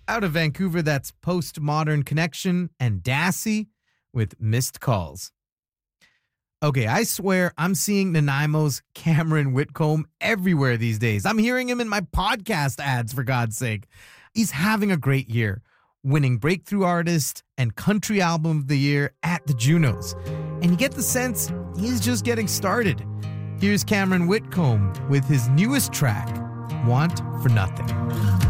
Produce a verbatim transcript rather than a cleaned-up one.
Out of Vancouver, that's Postmodern Connection and Dassy with Missed Calls. Okay, I swear I'm seeing Nanaimo's Cameron Whitcomb everywhere these days. I'm hearing him in my podcast ads, for God's sake. He's having a great year, winning Breakthrough Artist and Country Album of the Year at the Junos. And you get the sense he's just getting started. Here's Cameron Whitcomb with his newest track, Want for Nothing.